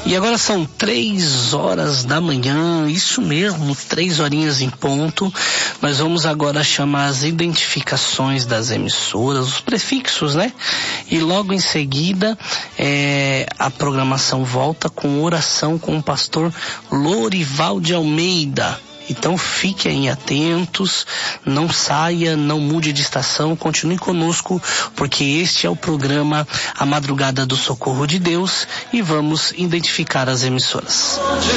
E agora são 3 horas da manhã, isso mesmo, 3 horinhas em ponto. Nós vamos agora chamar as identificações das emissoras, os prefixos, né? E logo em seguida, a programação volta com oração com o pastor Lorival de Almeida. Então fiquem atentos, não saia, não mude de estação, continue conosco, porque este é o programa A Madrugada do Socorro de Deus e vamos identificar as emissoras.